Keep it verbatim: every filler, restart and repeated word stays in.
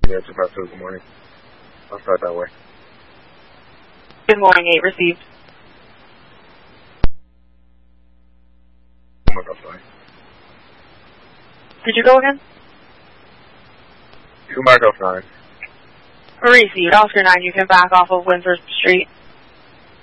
Yeah, two five two, good morning. I'll start that way. Good morning, eight received. Oh my God, sorry. Did you go again? Two Mark off nine. Received. Oscar nine, you can back off of Windsor Street.